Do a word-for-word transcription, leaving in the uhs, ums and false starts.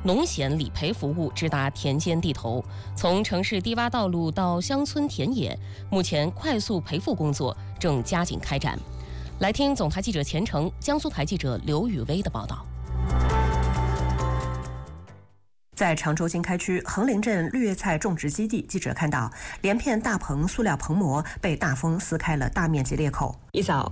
农险理赔服务直达田间地头，从城市低洼道路到乡村田野，目前快速赔付工作正加紧开展。来听总台记者钱成、江苏台记者刘雨薇的报道。 在常州经开区横林镇绿叶菜种植基地，记者看到连片大棚塑料棚膜被大风撕开了大面积裂口。 一早，